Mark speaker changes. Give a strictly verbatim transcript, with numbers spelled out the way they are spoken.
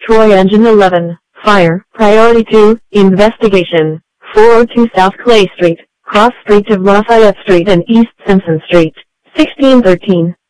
Speaker 1: Troy Engine eleven, Fire, Priority two, Investigation, four oh two South Clay Street, Cross Street of Lafayette Street and East Simpson Street, sixteen thirteen.